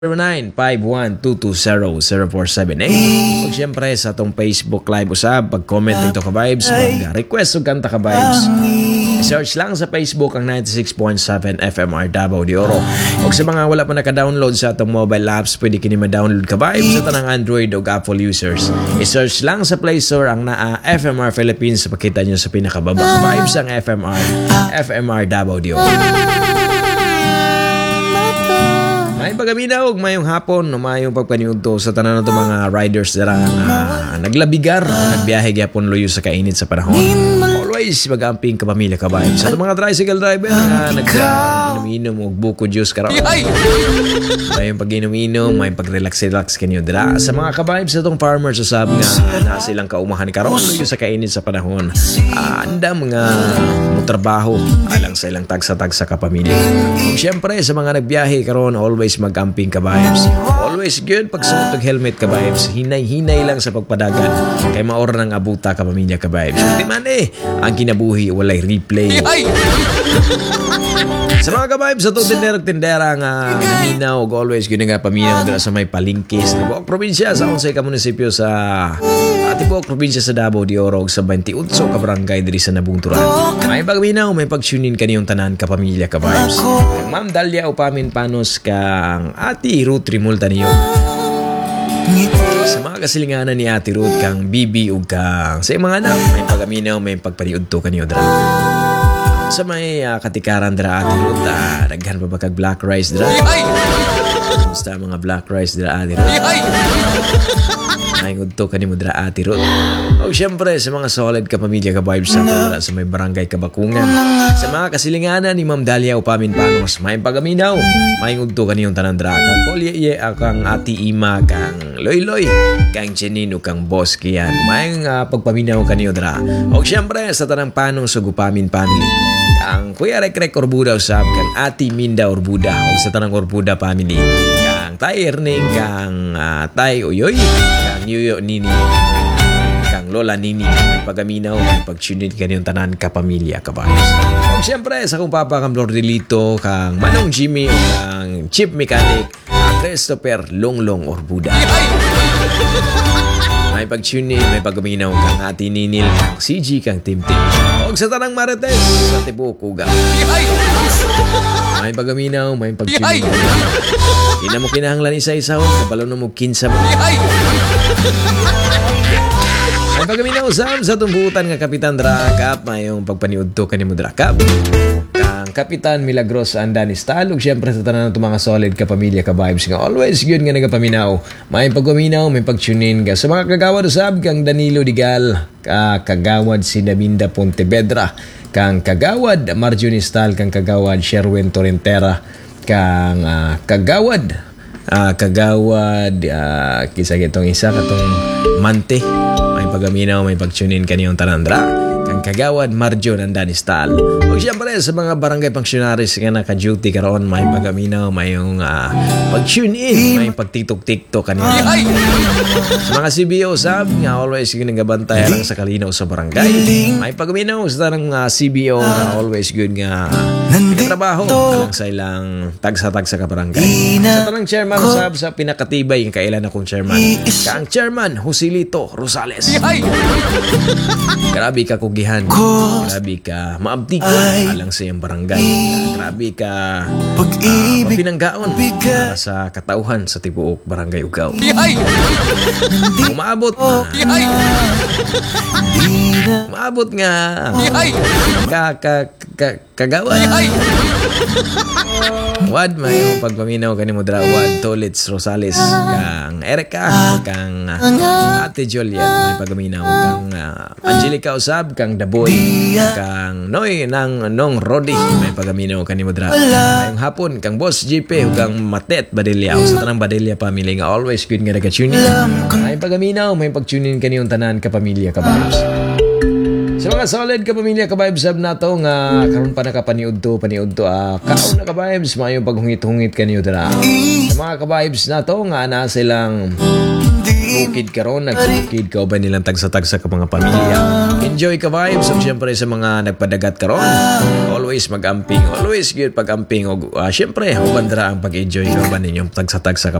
0951-220-0478. Kung siyempre sa itong Facebook Live usab, pag-comment dito ka vibes, mag-request o kanta ka vibes. Search lang sa Facebook ang 96.7 FMR Davao de Oro. O sa mga wala pa naka-download sa itong mobile apps, pwede kini ma-download ka vibes sa tanang Android o Apple users. I-search lang sa Play Store ang FMR Philippines. Pakita nyo sa pinakababa vibes ang FMR Davao de Oro. May pagaminaw, mayong hapon, mayong pagpaniudto sa tanan ng mga riders na naglabigar, nagbiyahe gyapon luyo sa kainit sa panahon. Always mag-amping kapamilya ka ba? Sa mga tricycle driver na nag-inom o buko juice ka raw. Mayong pag-inom-inom, mayong pag-relax-relax kanyo dira. Sa mga ka-vibes na itong farmers usab nga na silang kaumahan ka raw luyo sa kainit sa panahon. Anda mga trabaho alang sa ilang tagsa-tagsa kapamilya. Kung siyempre sa mga nagbiyahe karon always mag-amping ka vibes. Always good pag suot og helmet ka vibes. Hinay-hinay lang sa pagpadagan kay maor nang abuta ka pamilya ka vibes. Di man ang kinabuhi walay replay. Sa mga ka-vibes, sa itong tindera nga naminaw, always yun nga paminaw dira sa may palingkis. Tibuok probinsya sa unsay ka munisipyo sa Tibuok probinsya sa Davao de Oro sa 28 ka barangay diri sa Nabungturan. May pagminaw, may pagtunin kaniyong tanan ka pamilya ka-vibes. Ma'am Dalia Upamin Panos kang Ati Ruth Rimulta niyo. Sa mga kasilinganan ni Ati Ruth kang Bibi ug kang sa mga anak, may pagaminaw, may pagpaniudto kaniyo dira. Sa may katikaran dira Ati Ruth, daghan pa ba kag black rice dira? Basta mga black rice dira Ati Ruth. Ay ngudto kanimo dira Ati Ruth. O syempre sa mga solid ka pamilya ka vibes sa may barangay Kabakungan. Sa mga kasilinganan ni Ma'am Dalia Upamin Panos, may pagaminaw, may ngudto kaniyong tanan dira kang Kolye kang Ati Ima kang Loy kang Jenino kang Boss Kian. May pagpaminaw kaniyo dira. O syempre sa tanang Panong sa Upamin family. Ang Kuya Rek Orbuda usab kang Ati Minda Orbuda o sa tanang Orbuda family. Kang Tay Erning kang Tay Uyoy kang Yuyo Nini kang Lola Nini may pagaminaw may pagtunid kaniyong tanan ka pamilya ka ba. Siyempre sa kong papa kang Lordelito kang Manong Jimmy o kang Chief Mechanic Christopher Longlong Orbuda. May pagtunid, may pagaminaw kang Ati Ninil, kang CG, kang Timtim. O sa tanang Marites, sa Tibuok Uga. May pagaminaw, may pagtunid. Ina mo kinahanglan isa-isaw, kapalo na mo kinsa mo. May pagaminaw sa tumbutan nga Kapitan Drakap, mayong pagpaniudto kanimo Drakap. Kang Kapitan Milagros Andani Stalog, siyempre sa tanan ng mga solid ka pamilya ka vibes nga always yun nga nagapaminaw. May pagpaminaw, may pagtunin ka. Sa mga kagawad usab kang Danilo Digal, kagawad si Daminda Pontevedra, kang kagawad Marjorie Stal, kang kagawad Sherwin Torrentera, kang kagawad kisa gitong isa katong Mante. May pagaminaw, may pagtunin kaniyong tanandra kang kagawad Marjo Nandani Stal. O siyempre sa mga barangay functionaries nga naka-duty karon may pagaminaw, mayong pag-tune in, may pagtiktok-tiktok kanina. Sa mga CBO sab nga always yung nagabantay lang sa kalinaw sa barangay. May pagaminaw sa tanang CBO nga always good nga trabaho alang sa ilang tagsa-tagsa ka barangay. Sa tanang chairman sab sa pinakatibay yung kailan akong chairman. Kaang chairman Joselito Rosales. Grabe ka kugihan. Grabe ka maabdi ka alang sa iyang barangay. Grabe ka mapinanggaon sa katauhan sa Tibuok Barangay Ugaw. Umaabot nga kagawad. Wad may pagpaminaw kanimo dra Wad Tolits Rosales kang Erika kang Ate Juliet may pagaminaw kang Angelica usab kang Daboy kang Noy nong Rodi may pagaminaw kanimo dra ngayong hapon kang Boss JP kang Matet Badilla sa tanang Badilla family nga always good nga nagatunin may pagaminaw may pagtunin kaniyong tanan ka pamilya ka vibes. Sa mga solid ka pamilya ka vibes sab nato nga karon pa nakapaniudto kaon na ka vibes mayo paghungit-hungit kaniyo dira. Sa mga ka vibes nato nga ana silang bukid karon nagkukid ka ba nilang tagsa-tagsa ka mga pamilya. Enjoy ka vibes. So, syempre sa mga nagpadagat karon, always mag-amping. Always good pag-amping. O, syempre, ubandra ang pag-enjoy ka ba ninyong tagsa-tagsa